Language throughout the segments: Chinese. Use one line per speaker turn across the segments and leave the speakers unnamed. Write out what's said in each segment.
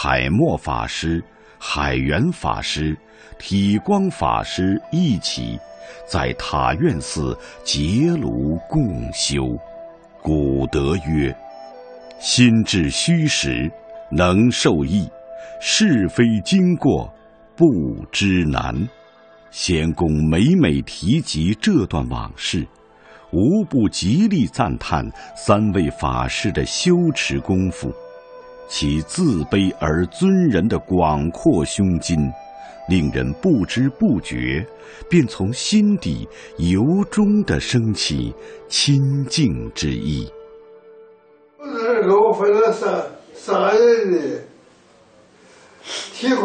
海默法师、海源法师、体光法师一起在塔院寺结庐共修。古德曰：心至虚实，能受益；是非经过，不知难。贤公每每提及这段往事，无不极力赞叹三位法师的修持功夫，其自卑而尊人的广阔胸襟，令人不知不觉便从心底由衷地升起亲近之意。
给我分了三人的，体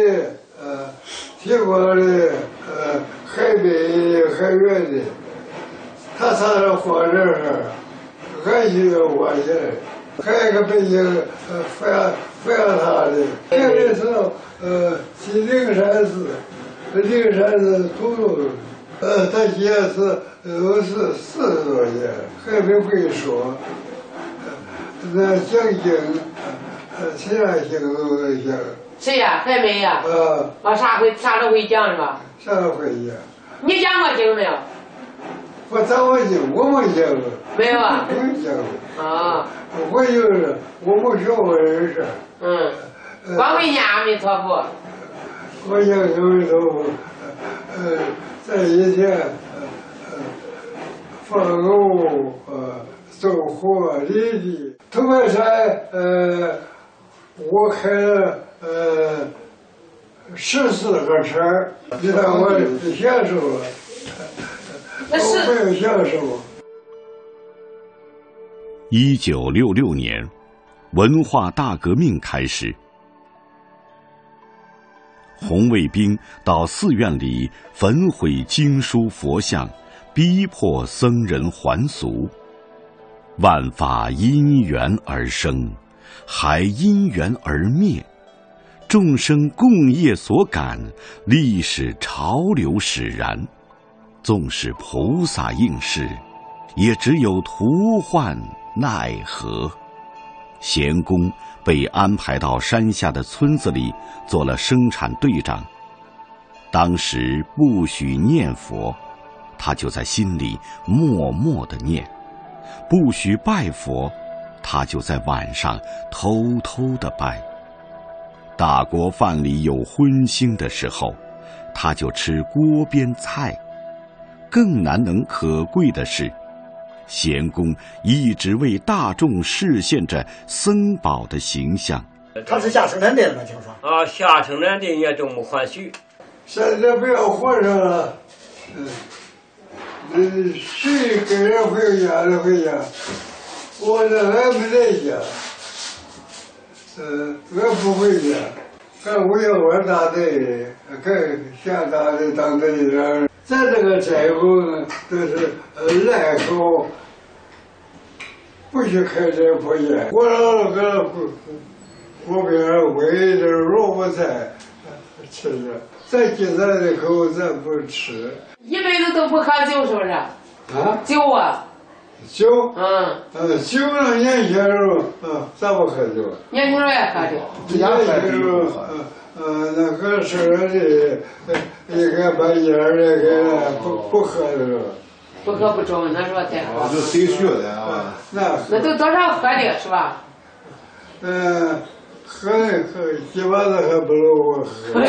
光的，海北海源的，他仨人放这儿，俺就挖起来，还有个北京佛阳塔的，这个是去灵山寺土路，他今年是40多年，还没会说，那讲经，其他经都能讲。
谁呀？还没呀？啥都会讲是吧？
啥都会讲。
你讲过经没有？
我讲过经，我没讲过。
没有啊？
没讲过。
啊。
我就是我没学过这事。
光会念阿弥陀佛。
我念阿弥陀佛，在以前，放牛，走火犁地，头半山，我开了14个车，你看我享受了，我没有享受。
1966年，文化大革命开始，红卫兵到寺院里焚毁经书佛像，逼迫僧人还俗。万法因缘而生，还因缘而灭，众生共业所感，历史潮流使然。纵使菩萨应是，也只有徒患奈何。贤公被安排到山下的村子里做了生产队长。当时不许念佛，他就在心里默默地念；不许拜佛，他就在晚上偷偷地拜。大锅饭里有荤腥的时候，他就吃锅边菜。更难能可贵的是，贤公一直为大众示现着僧宝的形象。
他是下生产队的吗？听说
下生产队也这么欢喜。
现在不要活着了，谁跟人回家就回家，我这还没在家，我不回家，干我要玩大队，干下大队当队长。咱这个斋后呢，都是赖口，不许开这破烟。我老搁锅边煨点萝卜菜吃着，咱今咱的口咱不吃。
一辈子都不喝酒是不是？酒啊。
酒？酒呢？年轻时候，咱不喝酒。
年轻时候也喝酒。
年轻时候，那个时候的，一个把烟那个不喝的时候。
不喝不中，那时候再喝。
就谁学的啊？
那都多少喝的是吧？
喝基本上还不如我喝。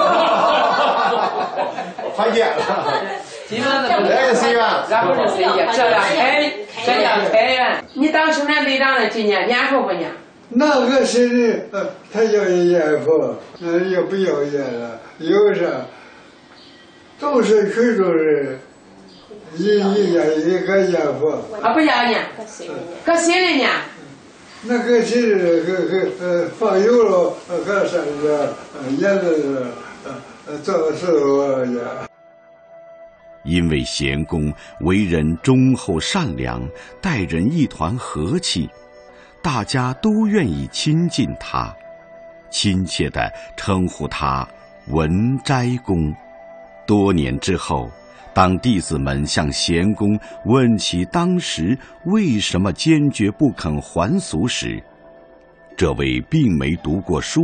还见了。
基本上不如。俺不是随便，这样开源。你当生产队长的今年念佛不念？
那个是他要念佛，也不要念了，有啥？都是群众人，一个念佛。
不要念，搁心里念。
那个是放油了，搁山上腌的做事呀。
因为贤公为人忠厚善良，待人一团和气，大家都愿意亲近他，亲切地称呼他文斋公。多年之后，当弟子们向贤公问起当时为什么坚决不肯还俗时，这位并没读过书